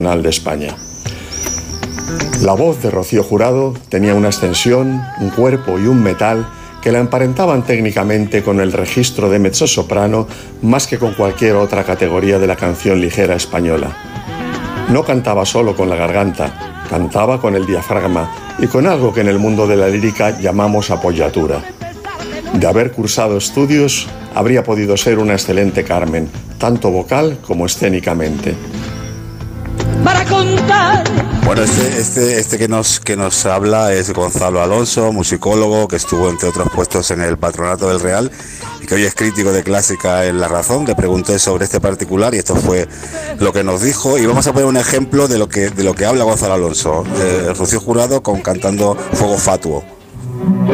de España. La voz de Rocío Jurado tenía una extensión, un cuerpo y un metal que la emparentaban técnicamente con el registro de mezzosoprano más que con cualquier otra categoría de la canción ligera española. No cantaba solo con la garganta, cantaba con el diafragma y con algo que en el mundo de la lírica llamamos apoyatura. De haber cursado estudios, habría podido ser una excelente Carmen, tanto vocal como escénicamente. Para contar. Bueno, este que nos habla es Gonzalo Alonso, musicólogo que estuvo entre otros puestos en el Patronato del Real y que hoy es crítico de clásica en La Razón. Le pregunté sobre este particular y esto fue lo que nos dijo, y vamos a poner un ejemplo de lo que habla Gonzalo Alonso. Rocío Jurado cantando Fuego Fatuo.